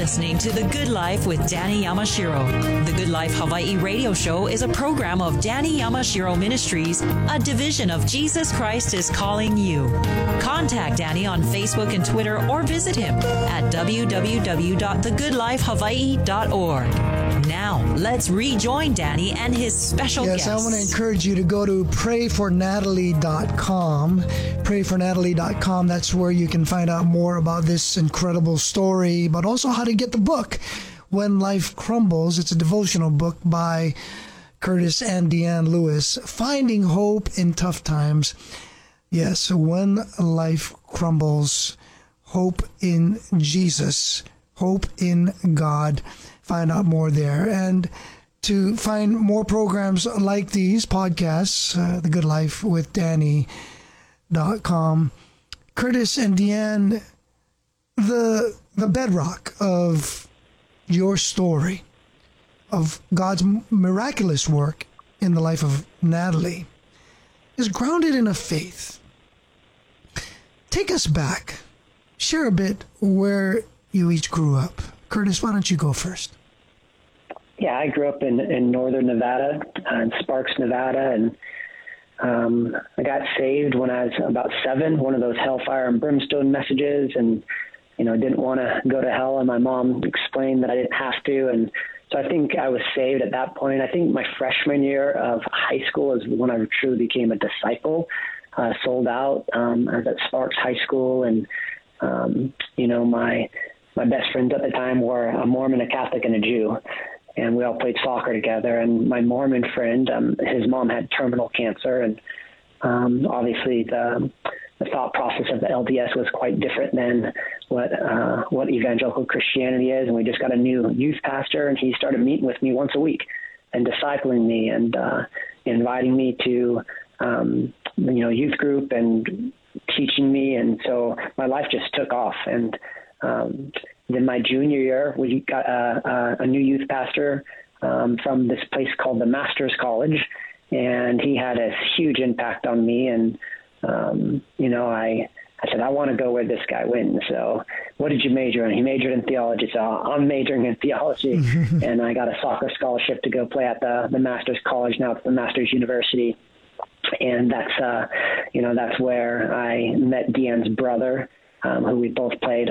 listening to The Good Life with Danny Yamashiro. The Good Life Hawaii radio show is a program of Danny Yamashiro Ministries, a division of Jesus Christ is Calling You. Contact Danny on Facebook and Twitter or visit him at www.thegoodlifehawaii.org. Now, let's rejoin Danny and his special guest. Yes, I want to encourage you to go to prayfornatalie.com. Prayfornatalie.com. That's where you can find out more about this incredible story, but also how to get the book, When Life Crumbles. It's a devotional book by Curtis and Deanne Lewis. Finding Hope in Tough Times. Yes, When Life Crumbles. Hope in Jesus. Hope in God. Find out more there. And to find more programs like these podcasts, The Good Life with Danny.com. Curtis and Deanne, the bedrock of your story, of God's miraculous work in the life of Natalie, is grounded in a faith. Take us back. Share a bit where you each grew up. Curtis, why don't you go first? Yeah, I grew up in northern Nevada, in Sparks, Nevada, and I got saved when I was about 7, one of those hellfire and brimstone messages, and, didn't want to go to hell, and my mom explained that I didn't have to, and so I think I was saved at that point. I think my freshman year of high school is when I truly became a disciple, sold out. I was at Sparks High School, and, my best friends at the time were a Mormon, a Catholic, and a Jew. And we all played soccer together. And my Mormon friend, his mom had terminal cancer. And obviously the thought process of the LDS was quite different than what evangelical Christianity is. And we just got a new youth pastor, and he started meeting with me once a week and discipling me and inviting me to, youth group and teaching me. And so my life just took off. And then my junior year, we got a new youth pastor from this place called the Masters College, and he had a huge impact on me. And, I said, I want to go where this guy went. So what did you major in? He majored in theology, so I'm majoring in theology. And I got a soccer scholarship to go play at the Masters College. Now it's the Masters University. And that's where I met Deanne's brother, who we both played